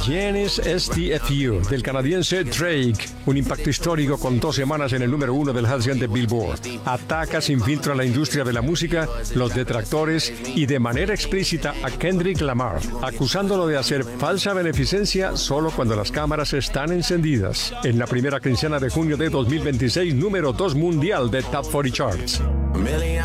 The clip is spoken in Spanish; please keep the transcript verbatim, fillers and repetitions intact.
Genesis S T F U del canadiense Drake, un impacto histórico con dos semanas en el número uno del Hot cien de Billboard. Ataca sin filtro a la industria de la música, los detractores y de manera explícita a Kendrick Lamar, acusándolo de hacer falsa beneficencia solo cuando las cámaras están encendidas. En la primera quincena de junio de dos mil veintiséis, número dos mundial de Top cuarenta Charts.